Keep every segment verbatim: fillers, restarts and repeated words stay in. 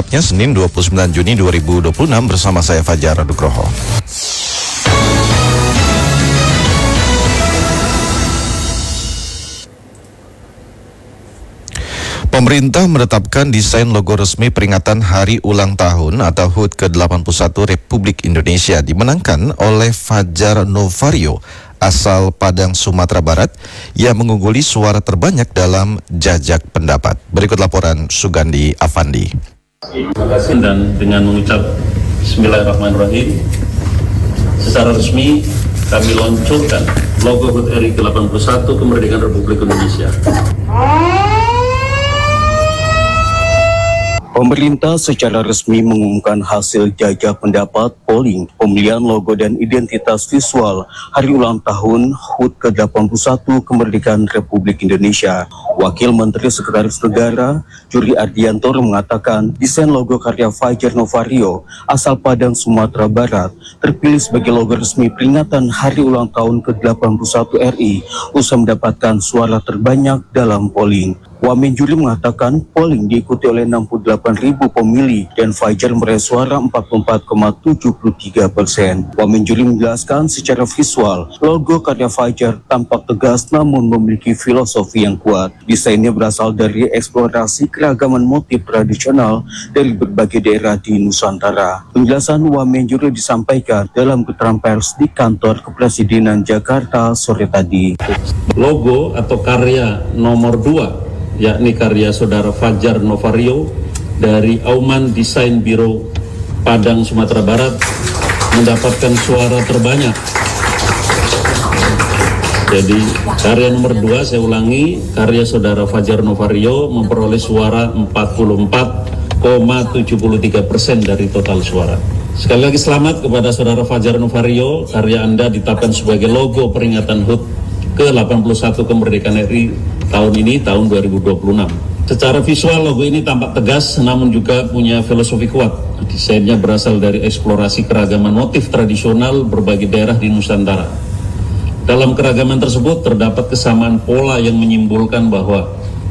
selengkapnya Senin dua puluh sembilan Juni dua ribu dua puluh enam bersama saya Fajar Nugroho. Pemerintah menetapkan desain logo resmi peringatan Hari Ulang Tahun atau H U T ke delapan puluh satu Republik Indonesia dimenangkan oleh Fajar Novario asal Padang, Sumatera Barat yang mengungguli suara terbanyak dalam jajak pendapat. Berikut laporan Sugandi Afandi. Terima kasih, dan dengan mengucap Bismillahirrahmanirrahim, secara resmi kami luncurkan logo H U T R I ke delapan puluh satu Kemerdekaan Republik Indonesia. Pemerintah secara resmi mengumumkan hasil jajak pendapat polling pemilihan logo dan identitas visual Hari Ulang Tahun H U T ke delapan puluh satu Kemerdekaan Republik Indonesia. Wakil Menteri Sekretaris Negara Juri Ardianto mengatakan desain logo karya Fajar Novario asal Padang, Sumatera Barat terpilih sebagai logo resmi peringatan Hari Ulang Tahun ke delapan puluh satu R I usai mendapatkan suara terbanyak dalam polling. Wamen Juri mengatakan polling diikuti oleh enam puluh delapan ribu pemilih dan Fajar meraih suara empat puluh empat koma tujuh tiga persen. Wamen Juri menjelaskan secara visual, logo karya Fajar tampak tegas namun memiliki filosofi yang kuat. Desainnya berasal dari eksplorasi keragaman motif tradisional dari berbagai daerah di Nusantara. Penjelasan Wamen Juri disampaikan dalam keterangan pers di kantor Kepresidenan Jakarta sore tadi. Logo atau karya nomor dua, yakni karya saudara Fajar Novario dari Auman Desain Biro Padang, Sumatera Barat, mendapatkan suara terbanyak. Jadi karya nomor dua, saya ulangi, karya saudara Fajar Novario memperoleh suara empat puluh empat koma tujuh tiga persen dari total suara. Sekali lagi selamat kepada saudara Fajar Novario, karya Anda ditetapkan sebagai logo peringatan H U T ke delapan puluh satu Kemerdekaan R I tahun ini, tahun dua ribu dua puluh enam. Secara visual logo ini tampak tegas namun juga punya filosofi kuat. Desainnya berasal dari eksplorasi keragaman motif tradisional berbagai daerah di Nusantara. Dalam keragaman tersebut terdapat kesamaan pola yang menyimbolkan bahwa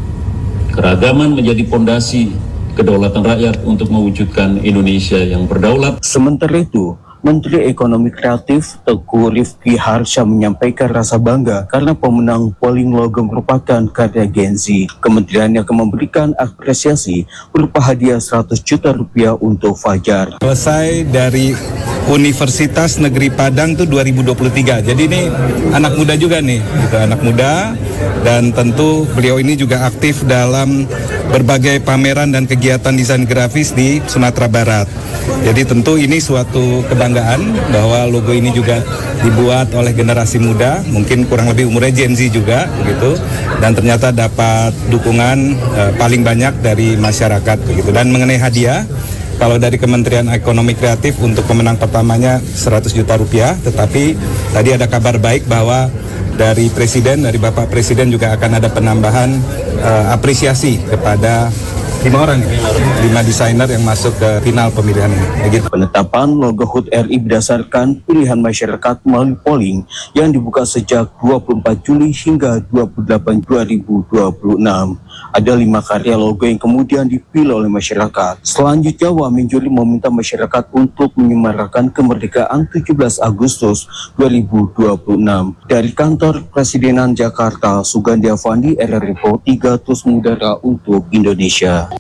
keragaman menjadi pondasi kedaulatan rakyat untuk mewujudkan Indonesia yang berdaulat. Sementara itu, Menteri Ekonomi Kreatif Teuku Rifki Harsha menyampaikan rasa bangga karena pemenang polling logo merupakan karya Gen Z. Kementerian akan memberikan apresiasi berupa hadiah seratus juta rupiah untuk Fajar. Selesai dari Universitas Negeri Padang itu dua ribu dua puluh tiga. Jadi ini anak muda juga nih, gitu, anak muda, dan tentu beliau ini juga aktif dalam berbagai pameran dan kegiatan desain grafis di Sumatera Barat. Jadi tentu ini suatu kebanggaan bahwa logo ini juga dibuat oleh generasi muda, mungkin kurang lebih umurnya Gen Z juga, begitu, dan ternyata dapat dukungan uh, paling banyak dari masyarakat, begitu. Dan mengenai hadiah, kalau dari Kementerian Ekonomi Kreatif untuk pemenang pertamanya seratus juta rupiah, tetapi tadi ada kabar baik bahwa dari Presiden, dari Bapak Presiden juga akan ada penambahan uh, apresiasi kepada lima orang, lima desainer yang masuk ke final pemilihan ini. Begitu. Penetapan logo H U T R I berdasarkan pilihan masyarakat melalui polling yang dibuka sejak dua puluh empat Juli hingga dua puluh delapan Juli dua ribu dua puluh enam. Ada lima karya logo yang kemudian dipilih oleh masyarakat. Selanjutnya, Wamen Juri meminta masyarakat untuk menyemarakan kemerdekaan tujuh belas Agustus dua ribu dua puluh enam. Dari kantor Presidenan Jakarta, Sugandi Afandi, R R I Info tiga, Terus Mengudara untuk Indonesia.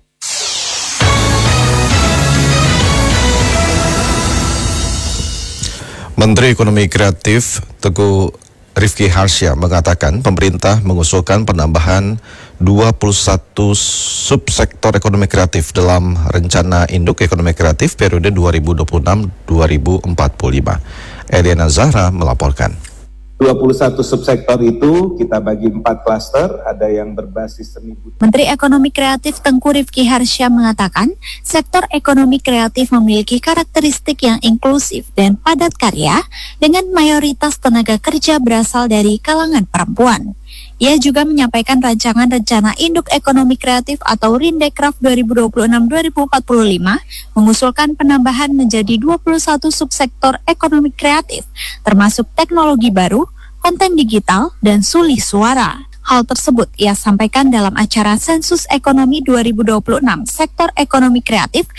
Menteri Ekonomi Kreatif Teuku Rifki Harsha mengatakan pemerintah mengusulkan penambahan dua puluh satu subsektor ekonomi kreatif dalam rencana induk ekonomi kreatif periode dua ribu dua puluh enam sampai dua ribu empat puluh lima. Eliana Zahra melaporkan. dua puluh satu subsektor itu kita bagi empat klaster, ada yang berbasis seni budaya. Menteri Ekonomi Kreatif Teuku Rifki Harsha mengatakan, sektor ekonomi kreatif memiliki karakteristik yang inklusif dan padat karya dengan mayoritas tenaga kerja berasal dari kalangan perempuan. Ia juga menyampaikan rancangan rencana induk ekonomi kreatif atau Rindekraf dua ribu dua puluh enam sampai dua ribu empat puluh lima mengusulkan penambahan menjadi dua puluh satu subsektor ekonomi kreatif, termasuk teknologi baru, konten digital, dan sulih suara. Hal tersebut ia sampaikan dalam acara Sensus Ekonomi dua ribu dua puluh enam Sektor Ekonomi Kreatif